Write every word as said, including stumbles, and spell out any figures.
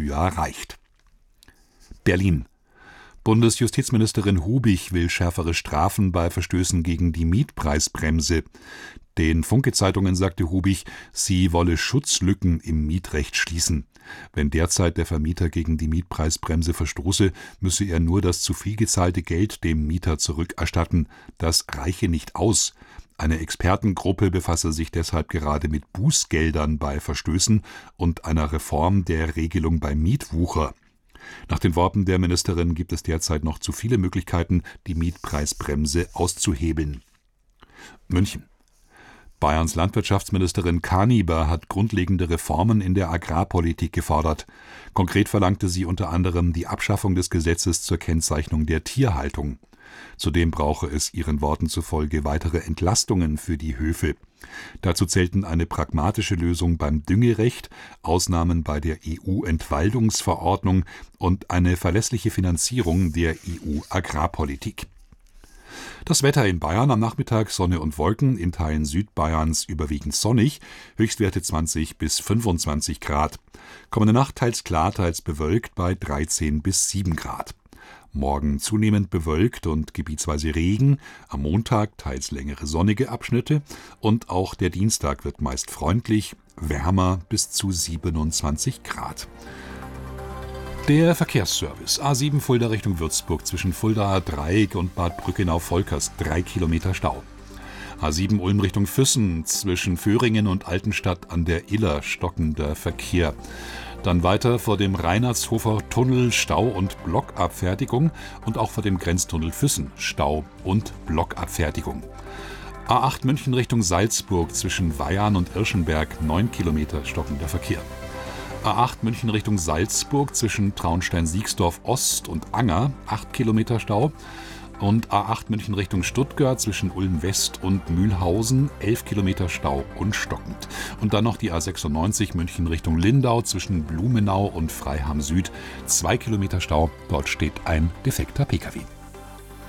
Frühjahr reicht. Berlin. Bundesjustizministerin Hubig will schärfere Strafen bei Verstößen gegen die Mietpreisbremse. Den Funke-Zeitungen sagte Hubig, sie wolle Schutzlücken im Mietrecht schließen. Wenn derzeit der Vermieter gegen die Mietpreisbremse verstoße, müsse er nur das zu viel gezahlte Geld dem Mieter zurückerstatten. Das reiche nicht aus. Eine Expertengruppe befasse sich deshalb gerade mit Bußgeldern bei Verstößen und einer Reform der Regelung beim Mietwucher. Nach den Worten der Ministerin gibt es derzeit noch zu viele Möglichkeiten, die Mietpreisbremse auszuhebeln. München. Bayerns Landwirtschaftsministerin Kaniber hat grundlegende Reformen in der Agrarpolitik gefordert. Konkret verlangte sie unter anderem die Abschaffung des Gesetzes zur Kennzeichnung der Tierhaltung. Zudem brauche es ihren Worten zufolge weitere Entlastungen für die Höfe. Dazu zählten eine pragmatische Lösung beim Düngerecht, Ausnahmen bei der E U-Entwaldungsverordnung und eine verlässliche Finanzierung der E U-Agrarpolitik. Das Wetter in Bayern: am Nachmittag Sonne und Wolken, in Teilen Südbayerns überwiegend sonnig, Höchstwerte zwanzig bis fünfundzwanzig Grad. Kommende Nacht teils klar, teils bewölkt bei dreizehn bis sieben Grad. Morgen zunehmend bewölkt und gebietsweise Regen, am Montag teils längere sonnige Abschnitte und auch der Dienstag wird meist freundlich, wärmer bis zu siebenundzwanzig Grad. Der Verkehrsservice: A sieben Fulda Richtung Würzburg zwischen Fuldaer Dreieck und Bad Brückenau-Volkers drei Kilometer Stau. A sieben Ulm Richtung Füssen zwischen Föhringen und Altenstadt an der Iller stockender Verkehr. Dann weiter vor dem Reinhardshofer Tunnel Stau und Blockabfertigung und auch vor dem Grenztunnel Füssen Stau und Blockabfertigung. A acht München Richtung Salzburg zwischen Weyarn und Irschenberg neun Kilometer stockender Verkehr. A acht München Richtung Salzburg zwischen Traunstein-Siegsdorf Ost und Anger acht Kilometer Stau. Und A acht München Richtung Stuttgart zwischen Ulm West und Mühlhausen elf Kilometer Stau und stockend. Und dann noch die A sechsundneunzig München Richtung Lindau zwischen Blumenau und Freiham Süd zwei Kilometer Stau. Dort steht ein defekter Pkw.